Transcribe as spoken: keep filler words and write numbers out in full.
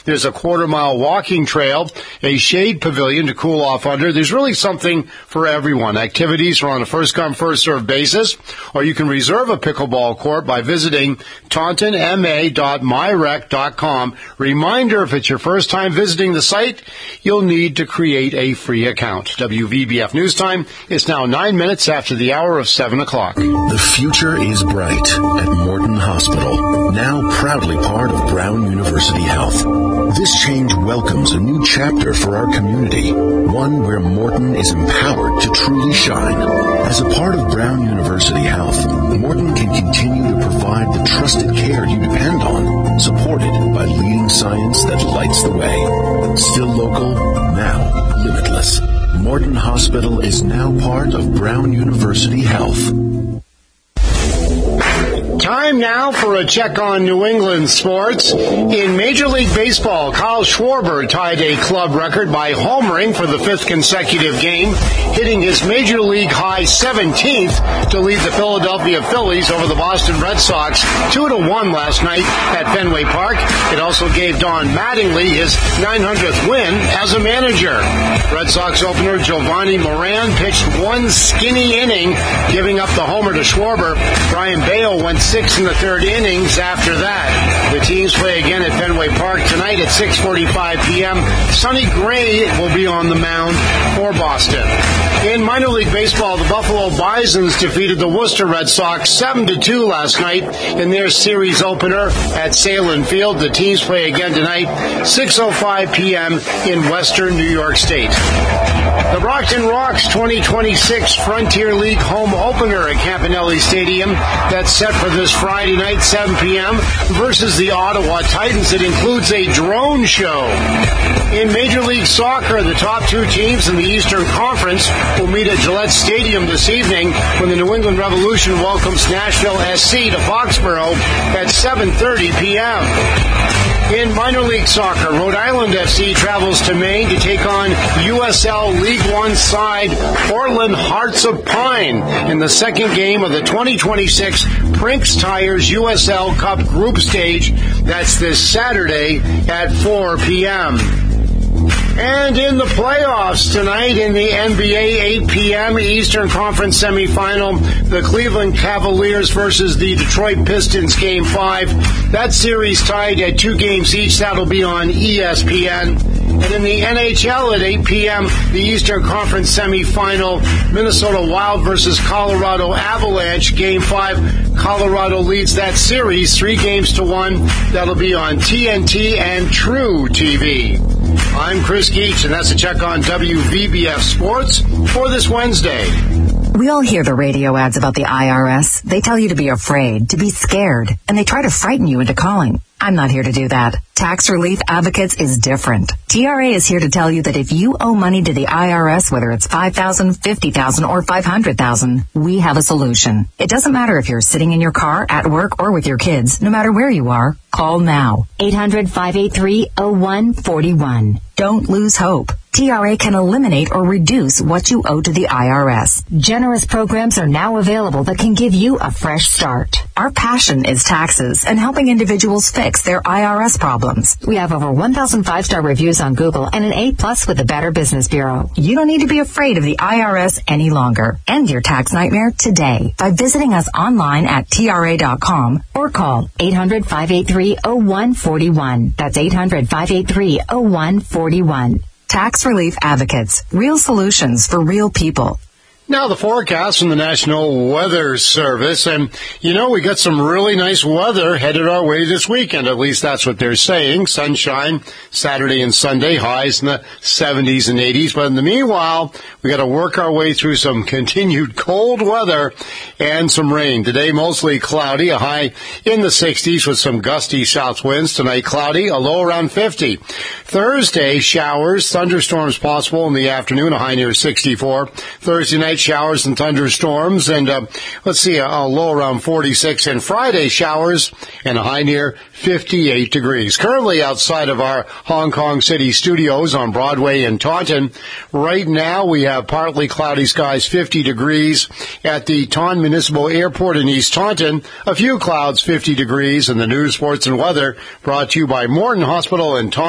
There's a quarter-mile walking trail, a shade pavilion to cool off under. There's really something for everyone. Activities are on a first-come, first-served basis, or you can reserve a pickleball court by visiting taunton m a dot my rec dot com. Reminder, if it's your first time visiting the site, you'll need to create a free account. W V B F News Time is now nine minutes after the hour of seven o'clock. The future is bright at Morton Hospital, now proudly part of Brown University Health. This change welcomes a new chapter for our community, one where Morton is empowered to truly shine. As a part of Brown University Health, Morton can continue to provide the trusted care you depend on, supported by leading science that lights the way. Still local, now limitless. Morton Hospital is now part of Brown University Health. Time now for a check on New England sports. In Major League Baseball, Kyle Schwarber tied a club record by homering for the fifth consecutive game, hitting his Major League high seventeenth to lead the Philadelphia Phillies over the Boston Red Sox two to one last night at Fenway Park. It also gave Don Mattingly his nine hundredth win as a manager. Red Sox opener Giovanni Moran pitched one skinny inning, giving up the homer to Schwarber. Brian Bale went six in the third innings after that. The teams play again at Fenway Park tonight at six forty-five p.m. Sonny Gray will be on the mound for Boston. In minor league baseball, the Buffalo Bisons defeated the Worcester Red Sox seven to two last night in their series opener at Salem Field. The teams play again tonight, six oh five p.m. in western New York State. The Brockton Rock's twenty twenty-six Frontier League home opener at Campanelli Stadium, that's set for this Friday night, seven p.m., versus the Ottawa Titans. It includes a drone show. In Major League Soccer, the top two teams in the Eastern Conference will meet at Gillette Stadium this evening when the New England Revolution welcomes Nashville S C to Foxborough at seven thirty p.m. In minor league soccer, Rhode Island F C travels to Maine to take on U S L League One side Portland Hearts of Pine in the second game of the twenty twenty-six Brinks Tires U S L Cup Group Stage. That's this Saturday at four p.m. And in the playoffs tonight in the N B A, eight p.m. Eastern Conference semifinal, the Cleveland Cavaliers versus the Detroit Pistons, Game five. That series tied at two games each. That'll be on E S P N. And in the N H L at eight p.m., the Eastern Conference semifinal, Minnesota Wild versus Colorado Avalanche, Game five. Colorado leads that series three games to one. That'll be on T N T and True T V. I'm Chris Geach, and that's a check on W V B F Sports for this Wednesday. We all hear the radio ads about the I R S. They tell you to be afraid, to be scared, and they try to frighten you into calling. I'm not here to do that. Tax Relief Advocates is different. T R A is here to tell you that if you owe money to the I R S, whether it's five thousand dollars, fifty thousand dollars, or five hundred thousand dollars, we have a solution. It doesn't matter if you're sitting in your car, at work, or with your kids. No matter where you are, call now. eight hundred, five eight three, oh one four one. Don't lose hope. T R A can eliminate or reduce what you owe to the I R S. Generous programs are now available that can give you a fresh start. Our passion is taxes and helping individuals fix their I R S problems. We have over one thousand five-star reviews on Google and an A plus with the Better Business Bureau. You don't need to be afraid of the I R S any longer. End your tax nightmare today by visiting us online at T R A dot com or call eight hundred, five eight three, oh one four one. That's eight hundred, five eight three, oh one four one. Tax Relief Advocates. Real solutions for real people. Now the forecast from the National Weather Service, and you know, we got some really nice weather headed our way this weekend. At least that's what they're saying. Sunshine Saturday and Sunday, highs in the seventies and eighties. But in the meanwhile, we got to work our way through some continued cold weather and some rain. Today, mostly cloudy, a high in the sixties with some gusty south winds. Tonight, cloudy, a low around fifty. Thursday, showers, thunderstorms possible in the afternoon, a high near sixty-four. Thursday night, showers and thunderstorms, and uh, let's see, a, a low around forty-six. And Friday, showers and a high near fifty-eight degrees. Currently outside of our Hong Kong City studios on Broadway in Taunton, right now we have partly cloudy skies, fifty degrees. At the Taunton Municipal Airport in East Taunton, a few clouds, fifty degrees. And the news, sports, and weather brought to you by Morton Hospital in Taunton.